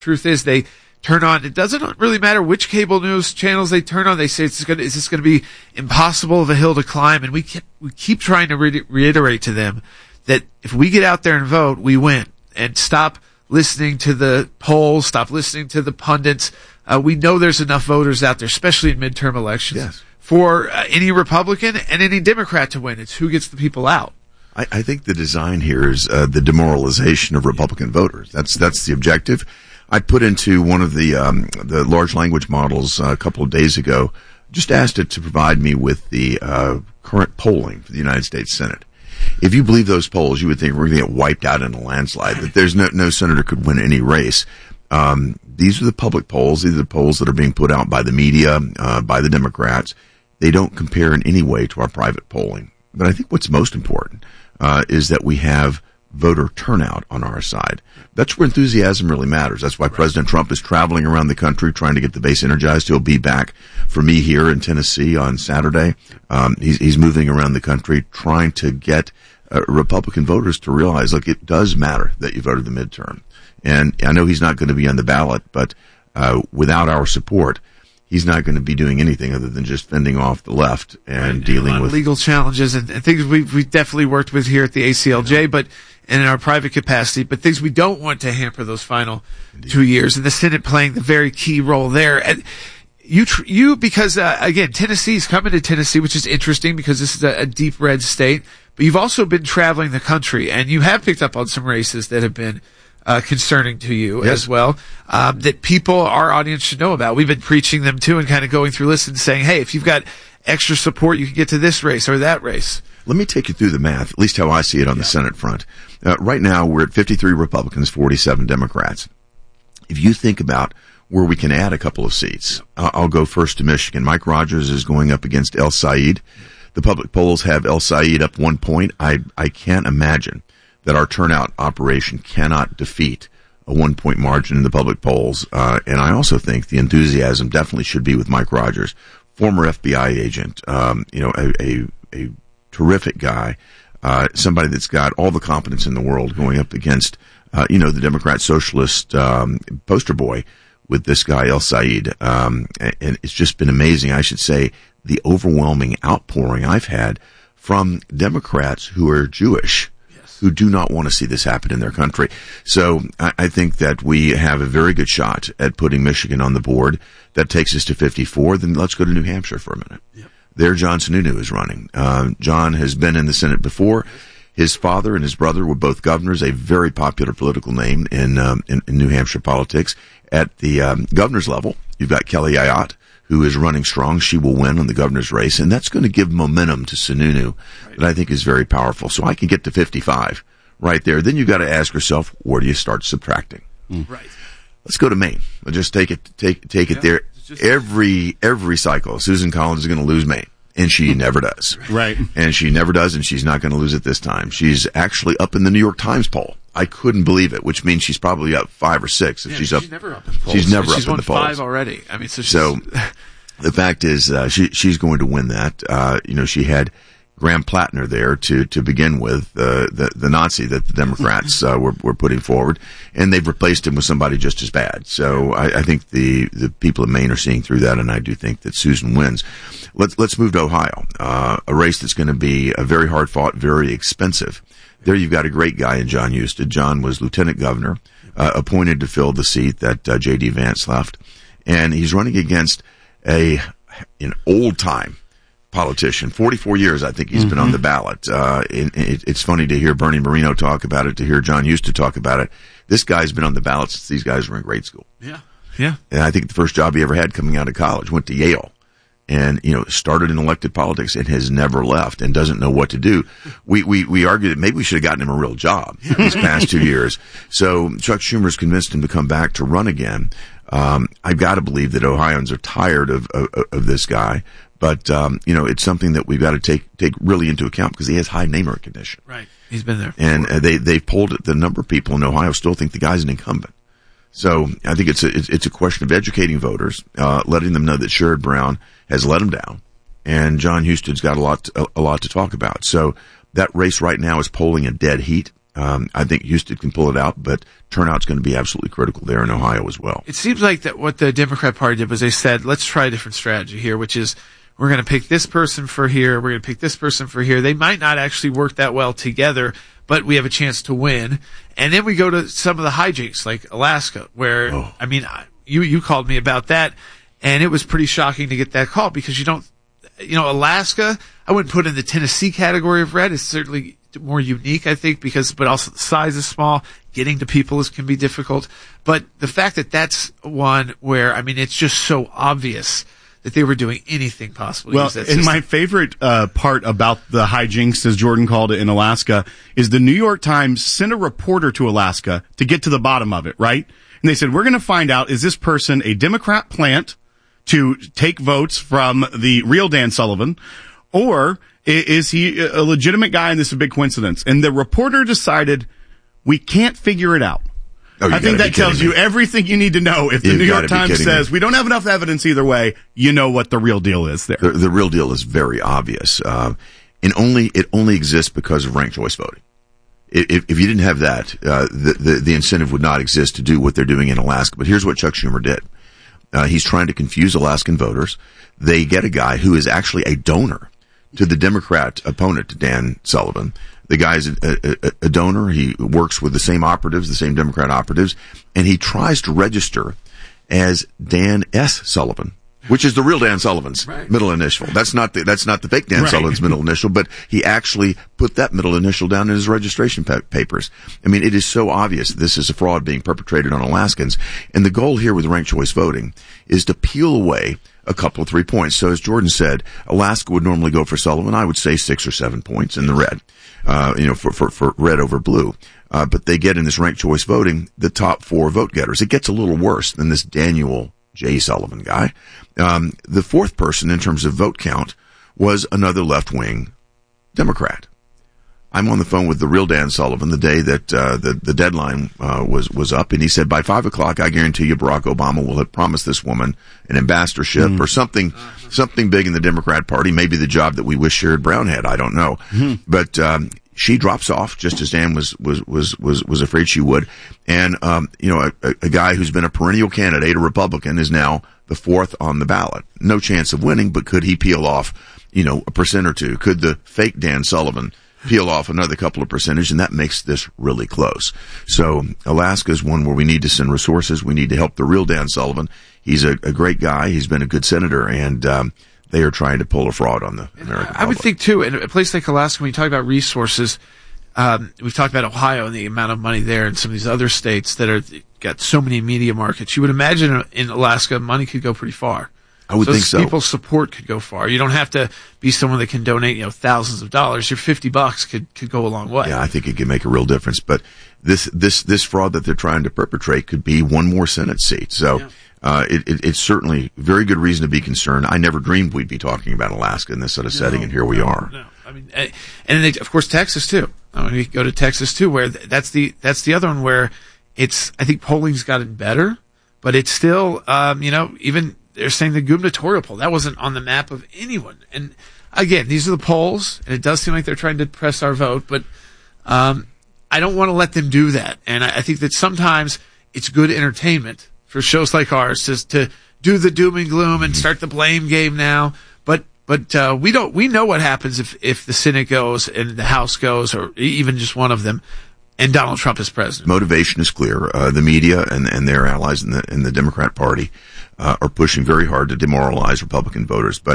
Truth is, they turn on. It doesn't really matter which cable news channels they turn on. They say is this going to be impossible of a hill to climb? And we keep trying to reiterate to them that if we get out there and vote, we win. And stop listening to the polls, stop listening to the pundits. We know there's enough voters out there, especially in midterm elections, for any Republican and any Democrat to win. It's who gets the people out. I think the design here is the demoralization of Republican voters. That's the objective. I put into one of the large language models a couple of days ago, just asked it to provide me with the current polling for the United States Senate. If you believe those polls, you would think we're going to get wiped out in a landslide, that there's no senator could win any race. These are the public polls. These are the polls that are being put out by the media, by the Democrats. They don't compare in any way to our private polling. But I think what's most important is that we have voter turnout on our side. That's where enthusiasm really matters. That's why President Trump is traveling around the country trying to get the base energized. He'll be back for me here in Tennessee on Saturday. He's moving around the country trying to get Republican voters to realize, look, it does matter that you voted the midterm. And I know he's not going to be on the ballot, but without our support, he's not going to be doing anything other than just fending off the left and dealing with legal challenges and things we've definitely worked with here at the ACLJ, but in our private capacity, but things we don't want to hamper those final 2 years, and the Senate playing the very key role there. And because again, Tennessee's coming to Tennessee, which is interesting because this is a deep red state, but you've also been traveling the country and you have picked up on some races that have been concerning to you as well, that our audience should know about. We've been preaching them too and kind of going through lists and saying, hey, if you've got extra support, you can get to this race or that race. Let me take you through the math, at least how I see it on the Senate front. Right now, we're at 53 Republicans, 47 Democrats. If you think about where we can add a couple of seats, I'll go first to Michigan. Mike Rogers is going up against El Said. The public polls have El Said up 1 point. I can't imagine that our turnout operation cannot defeat a 1 point margin in the public polls. And I also think the enthusiasm definitely should be with Mike Rogers, former FBI agent, a terrific guy, somebody that's got all the competence in the world going up against, the Democrat socialist, poster boy with this guy, El Said. And it's just been amazing. I should say the overwhelming outpouring I've had from Democrats who are Jewish, who do not want to see this happen in their country. So I think that we have a very good shot at putting Michigan on the board. That takes us to 54. Then let's go to New Hampshire for a minute. Yep. There, John Sununu is running. John has been in the Senate before. His father and his brother were both governors, a very popular political name in New Hampshire politics. At the governor's level, you've got Kelly Ayotte, who is running strong. She will win on the governor's race, and that's going to give momentum to Sununu that I think is very powerful. So I can get to 55 right there. Then you've got to ask yourself, where do you start subtracting? Right. Let's go to Maine. We'll just take it there. Every cycle, Susan Collins is going to lose Maine, and she never does. Right. And she never does, and she's not going to lose it this time. She's actually up in the New York Times poll. I couldn't believe it, which means she's probably up 5 or 6. If she's never up in the polls. She's never up in the polls. She's won 5 already. I mean, so the fact is, she's going to win that. She had Graham Plattner there to begin with, the Nazi that the Democrats were putting forward, and they've replaced him with somebody just as bad. So I think the people in Maine are seeing through that, and I do think that Susan wins. Let's move to Ohio, a race that's going to be very hard fought, very expensive. There you've got a great guy in John Husted. John was lieutenant governor, appointed to fill the seat that J.D. Vance left, and he's running against an old-time politician. 44 years, I think he's been on the ballot. It's funny to hear Bernie Moreno talk about it, to hear John Husted talk about it. This guy's been on the ballot since these guys were in grade school. Yeah. And I think the first job he ever had coming out of college, went to Yale. And, started in elected politics and has never left and doesn't know what to do. We argued that maybe we should have gotten him a real job these past 2 years. So Chuck Schumer's convinced him to come back to run again. I've got to believe that Ohioans are tired of this guy. But, it's something that we've got to take really into account because he has high name recognition. Right. He's been there. And they've polled it. The number of people in Ohio still think the guy's an incumbent. So I think it's a question of educating voters, letting them know that Sherrod Brown has let them down, and John Husted's got a lot to talk about. So that race right now is polling a dead heat. I think Houston can pull it out, but turnout's going to be absolutely critical there in Ohio as well. It seems like that what the Democrat Party did was they said, let's try a different strategy here, which is we're going to pick this person for here, we're going to pick this person for here. They might not actually work that well together, but we have a chance to win. And then we go to some of the hijinks, like Alaska, where, I mean, you called me about that, and it was pretty shocking to get that call because Alaska, I wouldn't put in the Tennessee category of red. It's certainly more unique, I think, but also the size is small. Getting to people can be difficult. But the fact that that's one where, I mean, it's just so obvious that they were doing anything possible. Well, and my favorite part about the hijinks, as Jordan called it in Alaska, is the New York Times sent a reporter to Alaska to get to the bottom of it, right? And they said, we're going to find out, is this person a Democrat plant to take votes from the real Dan Sullivan, or is he a legitimate guy and this is a big coincidence? And the reporter decided, we can't figure it out. I think that tells you everything you need to know. If the New York Times says we don't have enough evidence either way, you know what the real deal is there. The real deal is very obvious. And it only exists because of ranked choice voting. If you didn't have that, the incentive would not exist to do what they're doing in Alaska. But here's what Chuck Schumer did. He's trying to confuse Alaskan voters. They get a guy who is actually a donor to the Democrat opponent, to Dan Sullivan. The guy's a donor. He works with the same operatives, the same Democrat operatives, and he tries to register as Dan S. Sullivan, which is the real Dan Sullivan's middle initial. That's not the fake Dan Sullivan's middle initial, but he actually put that middle initial down in his registration papers. I mean, it is so obvious this is a fraud being perpetrated on Alaskans. And the goal here with ranked choice voting is to peel away a couple of 3 points. So as Jordan said, Alaska would normally go for Sullivan. I would say 6 or 7 points in the red, for red over blue. But they get in this ranked choice voting the top 4 vote getters. It gets a little worse than this Daniel J. Sullivan guy. The fourth person in terms of vote count was another left-wing Democrat. I'm on the phone with the real Dan Sullivan the day that the deadline was up, and he said by 5 o'clock, I guarantee you Barack Obama will have promised this woman an ambassadorship or something big in the Democrat Party, maybe the job that we wish Sherrod Brown had. I don't know, but she drops off just as Dan was afraid she would, and a guy who's been a perennial candidate, a Republican, is now the fourth on the ballot. No chance of winning, but could he peel off a percent or two? Could the fake Dan Sullivan peel off another couple of percentage, and that makes this really close. So Alaska is one where we need to send resources. We need to help the real Dan Sullivan. He's a great guy. He's been a good senator, and they are trying to pull a fraud on the American public. I would think, too, in a place like Alaska, when you talk about resources, we've talked about Ohio and the amount of money there and some of these other states that are got so many media markets. You would imagine in Alaska, money could go pretty far. I would think so. People's support could go far. You don't have to be someone that can donate, thousands of dollars. Your $50 could go a long way. Yeah, I think it could make a real difference. But this fraud that they're trying to perpetrate could be one more Senate seat. So, it's certainly very good reason to be concerned. I never dreamed we'd be talking about Alaska in this sort of setting, and here we are. No. I mean, and then of course Texas too. I mean, we go to Texas too, where that's the other one where I think polling's gotten better, but it's still, even. They're saying the gubernatorial poll, that wasn't on the map of anyone. And again, these are the polls, and it does seem like they're trying to press our vote, but I don't want to let them do that. And I think that sometimes it's good entertainment for shows like ours to do the doom and gloom and start the blame game now. But we know what happens if the Senate goes and the House goes, or even just one of them, and Donald Trump is president. Motivation is clear. The media and their allies in the Democrat Party are pushing very hard to demoralize Republican voters. But,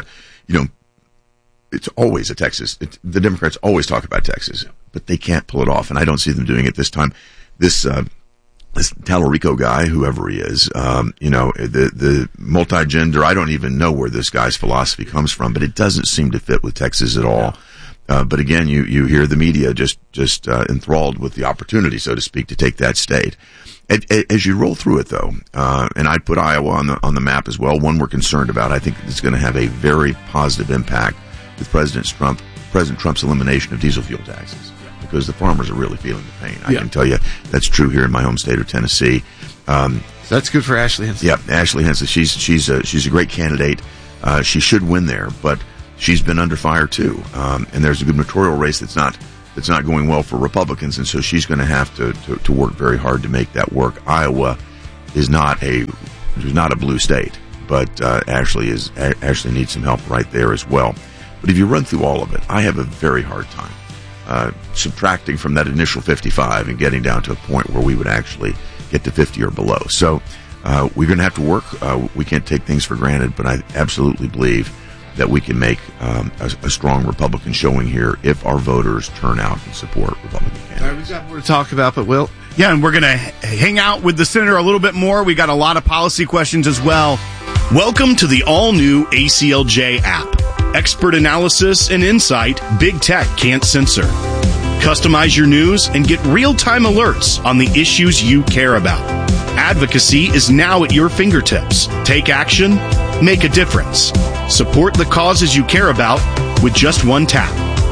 it's always the Democrats always talk about Texas, but they can't pull it off. And I don't see them doing it this time. This Talarico guy, whoever he is, the multi-gender, I don't even know where this guy's philosophy comes from, but it doesn't seem to fit with Texas at all. But again, you hear the media just enthralled with the opportunity, so to speak, to take that state. As you roll through it, though, and I'd put Iowa on the map as well, one we're concerned about. I think it's going to have a very positive impact with President Trump's elimination of diesel fuel taxes, because the farmers are really feeling the pain. I can tell you that's true here in my home state of Tennessee. So that's good for Ashley Hinson. Yeah, Ashley Hinson. She's a great candidate. She should win there, but she's been under fire too. And there's a gubernatorial race that's not that's not going well for Republicans, and so she's going to have to work very hard to make that work. Iowa is not a blue state, but Ashley needs some help right there as well. But if you run through all of it, I have a very hard time subtracting from that initial 55 and getting down to a point where we would actually get to 50 or below. So we're going to have to work. We can't take things for granted, but I absolutely believe that we can make a strong Republican showing here if our voters turn out and support Republican candidates. All right, we've got more to talk about, but Will? Yeah, and we're going to hang out with the senator a little bit more. We got a lot of policy questions as well. Welcome to the all-new ACLJ app. Expert analysis and insight Big Tech can't censor. Customize your news and get real-time alerts on the issues you care about. Advocacy is now at your fingertips. Take action, make a difference. Support the causes you care about with just one tap.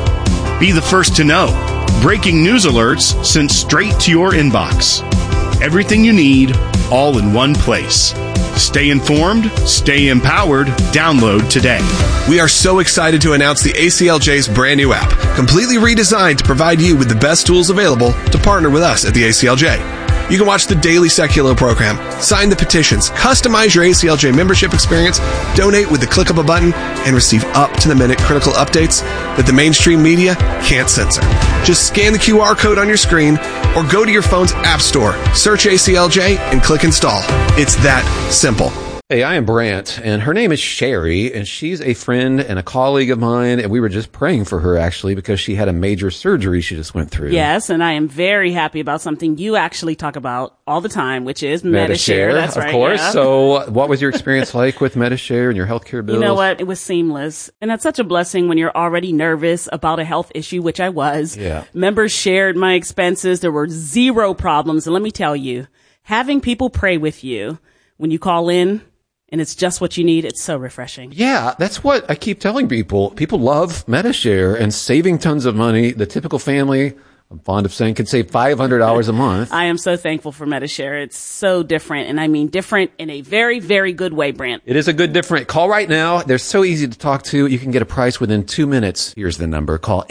Be the first to know. Breaking news alerts sent straight to your inbox. Everything you need, all in one place. Stay informed, stay empowered. Download today. We are so excited to announce the ACLJ's brand new app, completely redesigned to provide you with the best tools available to partner with us at the ACLJ. You can watch the daily Seculo program, sign the petitions, customize your ACLJ membership experience, donate with the click of a button, and receive up-to-the-minute critical updates that the mainstream media can't censor. Just scan the QR code on your screen or go to your phone's app store, search ACLJ, and click install. It's that simple. Hey, I am Brant, and her name is Sherry, and she's a friend and a colleague of mine, and we were just praying for her, actually, because she had a major surgery she just went through. Yes, and I am very happy about something you actually talk about all the time, which is Medi-Share. That's right. Of course. Yeah. So what was your experience like with Medi-Share and your healthcare bills? You know what? It was seamless. And that's such a blessing when you're already nervous about a health issue, which I was. Yeah. Members shared my expenses. There were zero problems. And let me tell you, having people pray with you when you call in, and it's just what you need. It's so refreshing. Yeah, that's what I keep telling people. People love Medi-Share and saving tons of money. The typical family, I'm fond of saying, can save $500 a month. I am so thankful for Medi-Share. It's so different, and I mean different in a very, very good way, Brant. It is a good different. Call right now. They're so easy to talk to. You can get a price within 2 minutes. Here's the number. Call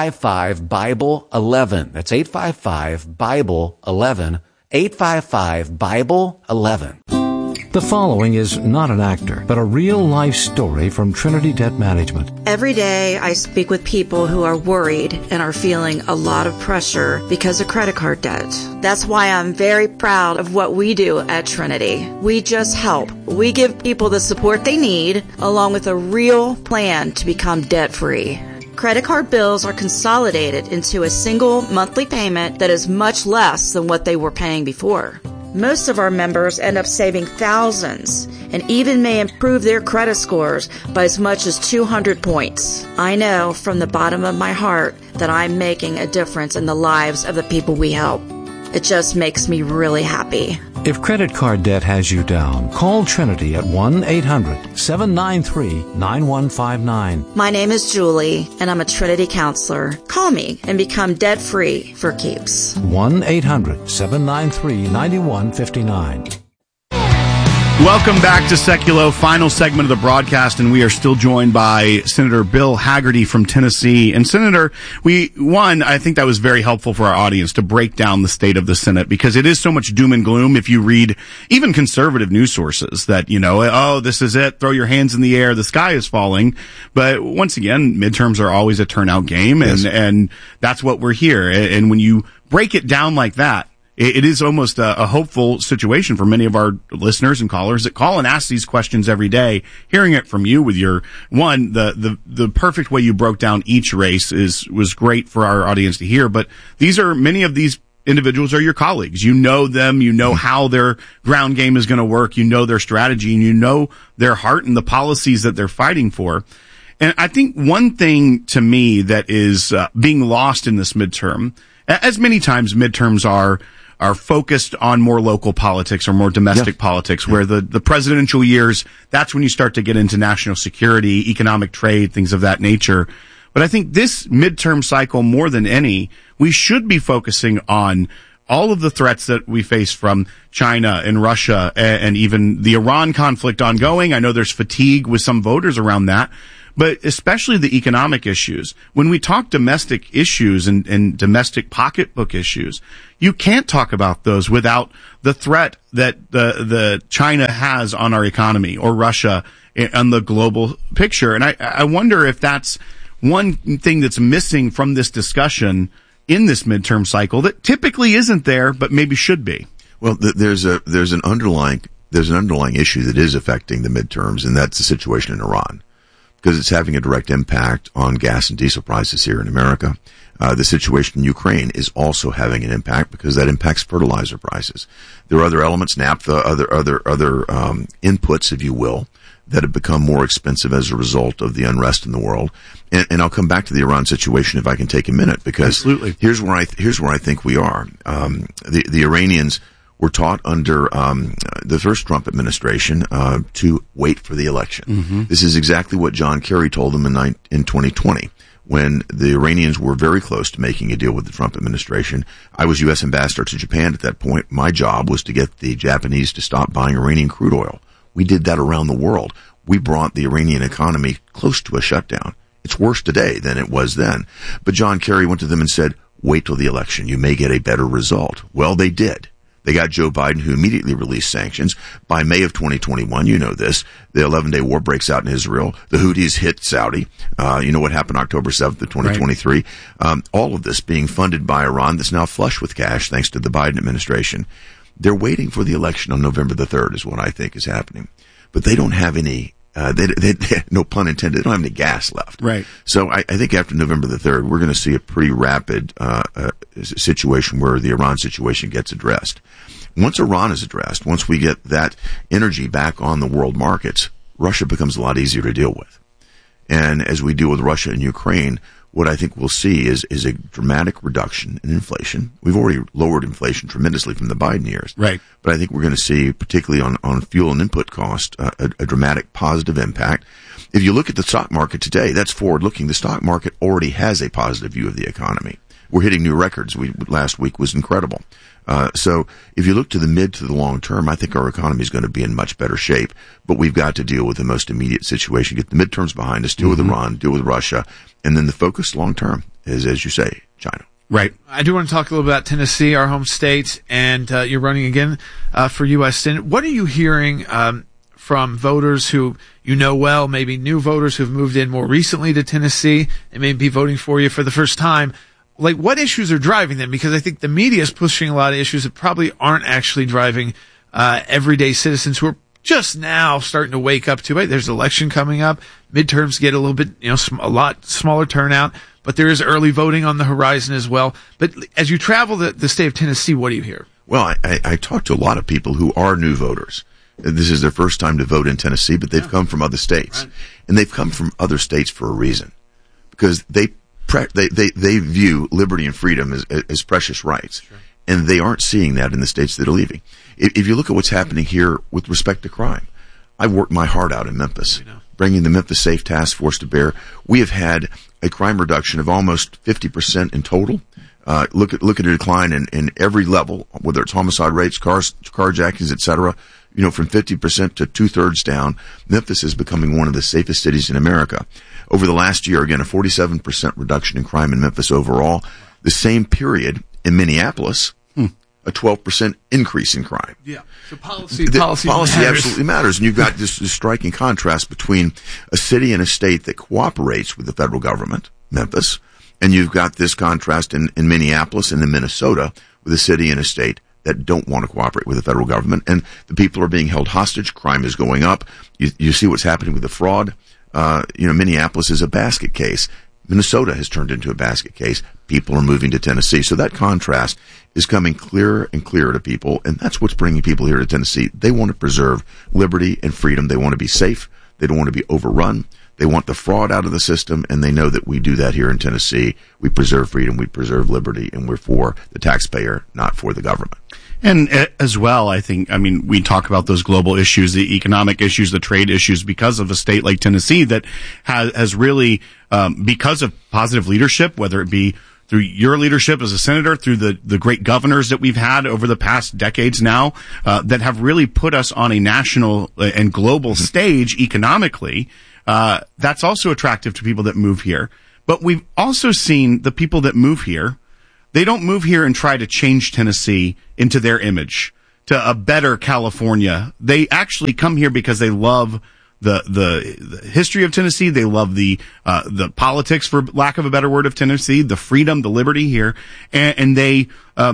855-BIBLE-11. That's 855-BIBLE-11. 855-BIBLE-11. The following is not an actor, but a real-life story from Trinity Debt Management. Every day I speak with people who are worried and are feeling a lot of pressure because of credit card debt. That's why I'm very proud of what we do at Trinity. We just help. We give people the support they need, along with a real plan to become debt-free. Credit card bills are consolidated into a single monthly payment that is much less than what they were paying before. Most of our members end up saving thousands and even may improve their credit scores by as much as 200 points. I know from the bottom of my heart that I'm making a difference in the lives of the people we help. It just makes me really happy. If credit card debt has you down, call Trinity at 1-800-793-9159. My name is Julie, and I'm a Trinity counselor. Call me and become debt-free for keeps. 1-800-793-9159. Welcome back to Seculo, final segment of the broadcast, and we are still joined by Senator Bill Hagerty from Tennessee. And Senator, I think that was very helpful for our audience to break down the state of the Senate, because it is so much doom and gloom if you read even conservative news sources that, oh, this is it, throw your hands in the air, the sky is falling. But once again, midterms are always a turnout game, and that's what we're here. And when you break it down like that, it is almost a hopeful situation for many of our listeners and callers that call and ask these questions every day. Hearing it from you with your the perfect way you broke down each race was great for our audience to hear. But many of these individuals are your colleagues. You know them. You know how their ground game is going to work. You know their strategy, and you know their heart and the policies that they're fighting for. And I think one thing to me that is being lost in this midterm, as many times midterms are focused on more local politics or more domestic politics, where the presidential years, that's when you start to get into national security, economic trade, things of that nature. But I think this midterm cycle, more than any, we should be focusing on all of the threats that we face from China and Russia and even the Iran conflict ongoing. I know there's fatigue with some voters around that. but especially the economic issues. When we talk domestic issues and domestic pocketbook issues, you can't talk about those without the threat that the China has on our economy, or Russia on the global picture. And I wonder if that's one thing that's missing from this discussion in this midterm cycle that typically isn't there, but maybe should be. Well, there's an underlying issue that is affecting the midterms, and that's the situation in Iran, because it's having a direct impact on gas and diesel prices here in America. The situation in Ukraine is also having an impact because that impacts fertilizer prices. There are other elements, naphtha, other inputs, if you will, that have become more expensive as a result of the unrest in the world. And I'll come back to the Iran situation if I can take a minute, because absolutely. Here's where I think we are. The Iranians were taught under the first Trump administration to wait for the election. Mm-hmm. This is exactly what John Kerry told them in 2020. When the Iranians were very close to making a deal with the Trump administration. I was U.S. ambassador to Japan at that point. My job was to get the Japanese to stop buying Iranian crude oil. We did that around the world. We brought the Iranian economy close to a shutdown. It's worse today than it was then. But John Kerry went to them and said, wait till the election. You may get a better result. Well, they did. They got Joe Biden, who immediately released sanctions. By May of 2021, you know this, the 11-day war breaks out in Israel. The Houthis hit Saudi. You know what happened October 7th of 2023. Right. All of this being funded by Iran that's now flush with cash thanks to the Biden administration. They're waiting for the election on November the 3rd is what I think is happening. But they don't have any, no pun intended, they don't have any gas left. Right. So I think after November the 3rd, we're going to see a pretty rapid situation where the Iran situation gets addressed. Once Iran is addressed, once we get that energy back on the world markets, Russia becomes a lot easier to deal with. And as we deal with Russia and Ukraine, what I think we'll see is a dramatic reduction in inflation. We've already lowered inflation tremendously from the Biden years. Right. But I think we're going to see, particularly on fuel and input cost, a dramatic positive impact. If you look at the stock market today, that's forward-looking. The stock market already has a positive view of the economy. We're hitting new records. Last week was incredible. So if you look to the mid to the long term, I think our economy is going to be in much better shape. But we've got to deal with the most immediate situation, get the midterms behind us, deal with Iran, deal with Russia, and then the focus long term is, as you say, China. Right. I do want to talk a little about Tennessee, our home state, and you're running again for U.S. Senate. What are you hearing from voters who you know well, maybe new voters who've moved in more recently to Tennessee and may be voting for you for the first time? Like, what issues are driving them? Because I think the media is pushing a lot of issues that probably aren't actually driving everyday citizens who are just now starting to wake up to it. There's an election coming up. Midterms get a little bit, a lot smaller turnout, but there is early voting on the horizon as well. But as you travel the state of Tennessee, what do you hear? Well, I talk to a lot of people who are new voters. This is their first time to vote in Tennessee, but they've come from other states. Right. And they've come from other states for a reason. Because they view liberty and freedom as precious rights. Sure. And they aren't seeing that in the states that are leaving. If you look at what's happening here with respect to crime, I've worked my heart out in Memphis, bringing the Memphis Safe Task Force to bear. We have had a crime reduction of almost 50% in total. Look at a decline in every level, whether it's homicide rates, carjackings, et cetera. From 50% to 2/3 down. Memphis is becoming one of the safest cities in America. Over the last year, again, a 47% reduction in crime in Memphis overall. The same period in Minneapolis, a 12% increase in crime. Yeah. So policy absolutely matters. And you've got this striking contrast between a city and a state that cooperates with the federal government, Memphis, and you've got this contrast in Minneapolis and in Minnesota with a city and a state that don't want to cooperate with the federal government. And the people are being held hostage. Crime is going up. You see what's happening with the fraud. Minneapolis is a basket case. Minnesota has turned into a basket case. People are moving to Tennessee. So that contrast is coming clearer and clearer to people, and that's what's bringing people here to Tennessee. They want to preserve liberty and freedom. They want to be safe. They don't want to be overrun. They want the fraud out of the system, and they know that we do that here in Tennessee. We preserve freedom, we preserve liberty, and we're for the taxpayer, not for the government. And as well, we talk about those global issues, the economic issues, the trade issues, because of a state like Tennessee that has really, because of positive leadership, whether it be through your leadership as a senator, through the great governors that we've had over the past decades now, that have really put us on a national and global stage economically. That's also attractive to people that move here. But we've also seen the people that move here, they don't move here and try to change Tennessee into their image, to a better California. They actually come here because they love the history of Tennessee. They love the politics, for lack of a better word, of Tennessee, the freedom, the liberty here, and they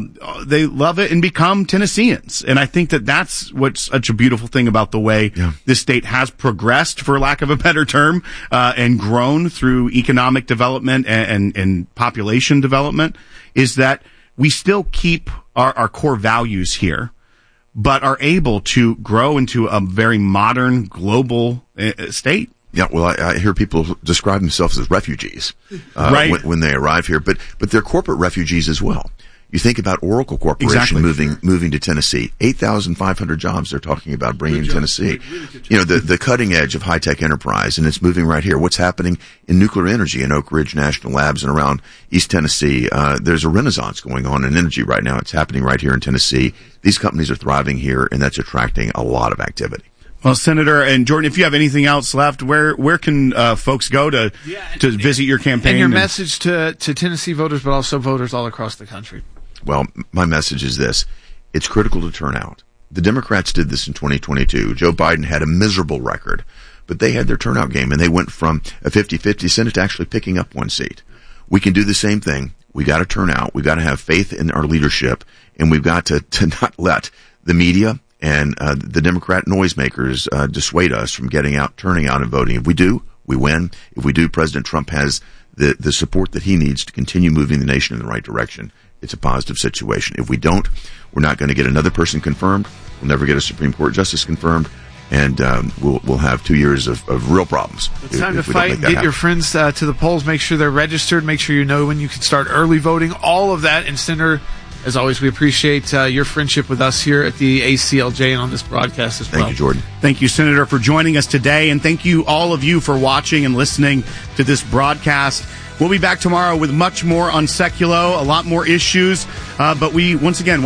love it and become Tennesseans. And I think that that's what's such a beautiful thing about the way this state has progressed, for lack of a better term, and grown through economic development and population development, is that we still keep our core values here, but are able to grow into a very modern global state. Yeah, well, I hear people describe themselves as refugees right. when they arrive here, but they're corporate refugees as well. You think about Oracle Corporation moving to Tennessee. 8,500 jobs they're talking about bringing to Tennessee. You know, the cutting edge of high-tech enterprise, and it's moving right here. What's happening in nuclear energy in Oak Ridge National Labs and around East Tennessee? There's a renaissance going on in energy right now. It's happening right here in Tennessee. These companies are thriving here, and that's attracting a lot of activity. Well, Senator and Jordan, if you have anything else left, where can folks go to visit your campaign? And your message to Tennessee voters, but also voters all across the country. Well, my message is this. It's critical to turn out. The Democrats did this in 2022. Joe Biden had a miserable record, but they had their turnout game, and they went from a 50-50 Senate to actually picking up one seat. We can do the same thing. We got to turn out. We've got to have faith in our leadership, and we've got to not let the media and the Democrat noisemakers dissuade us from getting out, turning out, and voting. If we do, we win. If we do, President Trump has the support that he needs to continue moving the nation in the right direction. It's a positive situation. If we don't, we're not going to get another person confirmed. We'll never get a Supreme Court justice confirmed, and we'll have 2 years of real problems. It's time to fight. Get your friends to the polls. Make sure they're registered. Make sure you know when you can start early voting. All of that. And Senator, as always, we appreciate your friendship with us here at the ACLJ and on this broadcast as well. Thank you, Jordan. Thank you, Senator, for joining us today, and thank you, all of you, for watching and listening to this broadcast. We'll be back tomorrow with much more on Sekulow, a lot more issues, but we, once again,